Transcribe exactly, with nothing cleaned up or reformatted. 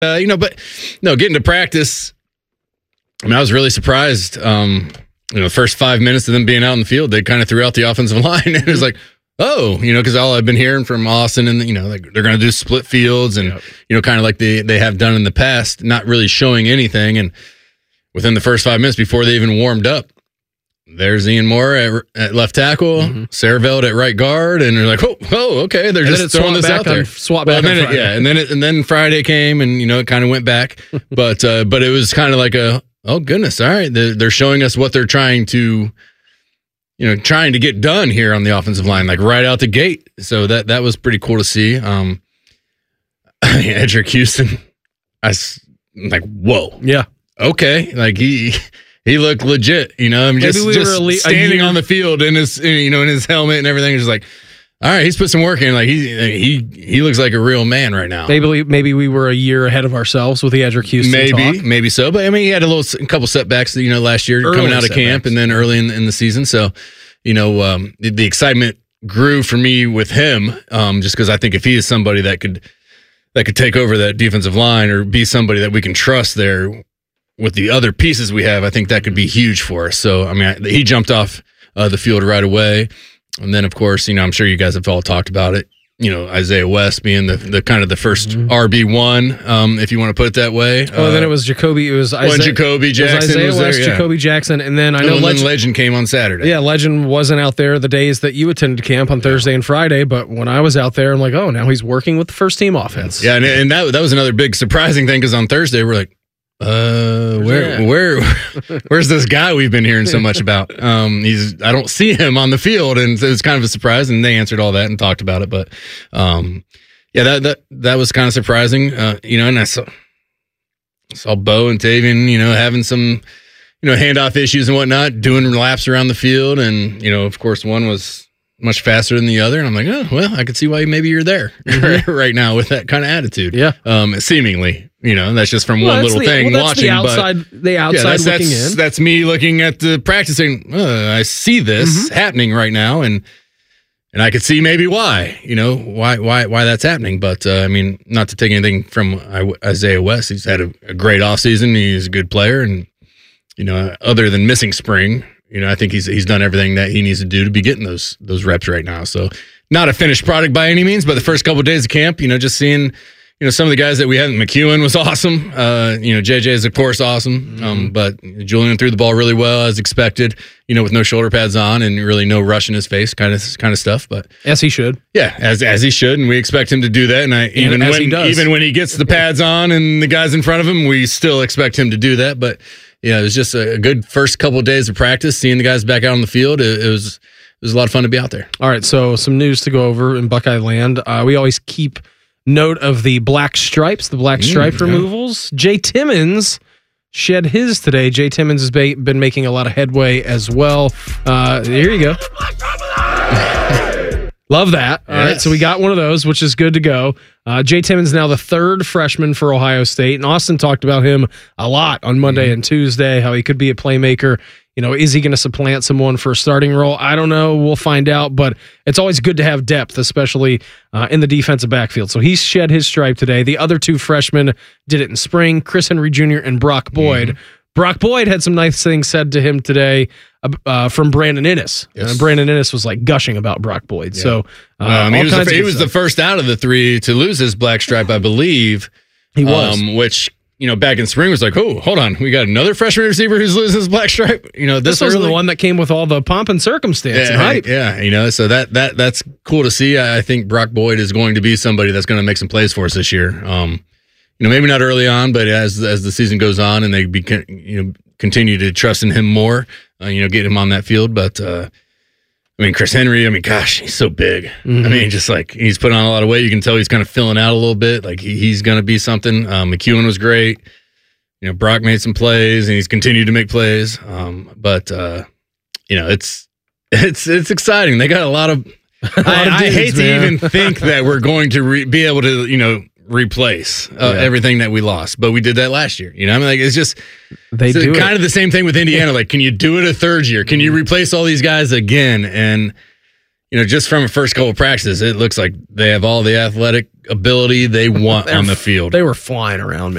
Uh, you know, but no, getting to practice, I mean, I was really surprised. Um, you know, the first five minutes of them being out in the field, they kind of threw out the offensive line. And it was like, oh, you know, because all I've been hearing from Austin and, you know, like they're going to do split fields and, yep. you know, kind of like they, they have done in the past, not really showing anything. And within the first five minutes before they even warmed up, there's Ian Moore at, at left tackle, mm-hmm. Sareveld at right guard, and they're like, oh, oh okay, they're and just throwing this out there. Swap back well, on Friday. It, yeah, and then it, and then Friday came, and you know it kind of went back, but uh, but it was kind of like a oh goodness, all right, they're, they're showing us what they're trying to, you know, trying to get done here on the offensive line, like right out the gate. So that that was pretty cool to see. Um, Edric Houston, I was like, whoa, yeah, okay, like he. He looked legit, you know. I'm just, we just le- standing on the field in his, you know, in his helmet and everything. Just like, all right, he's put some work in. Like he, he, he looks like a real man right now. Maybe, maybe we were a year ahead of ourselves with the Edric Houston. Maybe, talk. maybe so. But I mean, he had a little, a couple setbacks, you know, last year early coming out of setbacks. camp and then early in, in the season. So, you know, um, the, the excitement grew for me with him, um, just because I think if he is somebody that could, that could take over that defensive line or be somebody that we can trust there. With the other pieces we have, I think that could be huge for us. So, I mean, I, he jumped off uh, the field right away. And then, of course, you know, I'm sure you guys have all talked about it. You know, Isaiah West being the, the kind of the first mm-hmm. R B one, um, if you want to put it that way. Oh, uh, then it was Jacoby. It was Isaiah, well, Jacoby Jackson. It was Isaiah was West, there, yeah. Jacoby Jackson. And then I know and Legend, then Legend came on Saturday. Yeah, Legend wasn't out there the days that you attended camp on Thursday and Friday. But when I was out there, I'm like, oh, now he's working with the first team offense. Yeah, and, and that, that was another big surprising thing because on Thursday, we're like, Uh, where, where, where's this guy we've been hearing so much about? Um, he's, I don't see him on the field, and it was kind of a surprise. And they answered all that and talked about it, but, um, yeah, that that that was kind of surprising. Uh, you know, and I saw saw Bo and Tavian, you know, having some, you know, handoff issues and whatnot, doing laps around the field, and you know, of course, one was much faster than the other, and I'm like, oh, well, I could see why maybe you're there mm-hmm. right now with that kind of attitude. Yeah, um, seemingly. You know, that's just from well, one little the, thing well, watching. The outside, but, the outside yeah, that's, looking that's, in. That's me looking at the practicing. Uh, I see this mm-hmm. happening right now, and and I could see maybe why. You know, why why why that's happening. But uh, I mean, not to take anything from Isaiah West. He's had a, a great offseason. He's a good player, and you know, other than missing spring, you know, I think he's he's done everything that he needs to do to be getting those those reps right now. So, not a finished product by any means, but the first couple of days of camp, you know, just seeing. You know, some of the guys that we had, McEwen was awesome. Uh, you know, J J is, of course, awesome. Mm-hmm. Um, but Julian threw the ball really well, as expected, you know, with no shoulder pads on and really no rush in his face kind of kind of stuff. But as he should. Yeah, as as he should. And we expect him to do that. And I even and when he does. even when he gets the pads on and the guys in front of him, we still expect him to do that. But, yeah, it was just a good first couple of days of practice, seeing the guys back out on the field. It, it was it was a lot of fun to be out there. All right, so some news to go over in Buckeye Land. Uh, we always keep note of the black stripes, the black stripe mm, removals. Yeah. Jay Timmons shed his today. Jay Timmons has ba- been making a lot of headway as well. Uh, here you go. Love that. All yes. right, so we got one of those, which is good to go. Uh, Jay Timmons now the third freshman for Ohio State, and Austin talked about him a lot on Monday mm. and Tuesday, how he could be a playmaker. You know, is he going to supplant someone for a starting role? I don't know. We'll find out, but it's always good to have depth, especially uh, in the defensive backfield. So he shed his stripe today. The other two freshmen did it in spring, Chris Henry Junior and Brock Boyd. Mm-hmm. Brock Boyd had some nice things said to him today uh, from Brandon Innes. Yes. Uh, Brandon Innes was like gushing about Brock Boyd. Yeah. So uh, well, I mean, he was, the, he was the first out of the three to lose his black stripe, I believe. He was. Um, which... You know, back in spring was like, oh, hold on, we got another freshman receiver who's losing his black stripe. You know, this, this was the one that came with all the pomp and circumstance yeah, and hype. Yeah, you know, so that that that's cool to see. I think Brock Boyd is going to be somebody that's going to make some plays for us this year. Um, you know, maybe not early on, but as as the season goes on and they be, you know continue to trust in him more, uh, you know, get him on that field. But uh, I mean, Chris Henry, I mean, gosh, he's so big. Mm-hmm. I mean, just like he's put on a lot of weight. You can tell he's kind of filling out a little bit. Like he, he's going to be something. Um, McEwen was great. You know, Brock made some plays, and he's continued to make plays. Um, but uh, you know, it's it's it's exciting. They got a lot of. A lot I, of dudes, I hate man. to even think that we're going to re- be able to, you know, replace uh, yeah. everything that we lost, but we did that last year. You know, I mean, like it's just they it's do kind it. of the same thing with Indiana. Like, can you do it a third year? Can you replace all these guys again? And you know, just from a first couple of practices, it looks like they have all the athletic ability they want on the field. They were flying around, man.